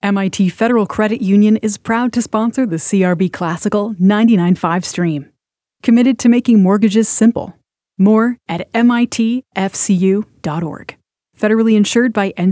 MIT Federal Credit Union is proud to sponsor the CRB Classical 99.5 stream. Committed to making mortgages simple. More at mitfcu.org. Federally insured by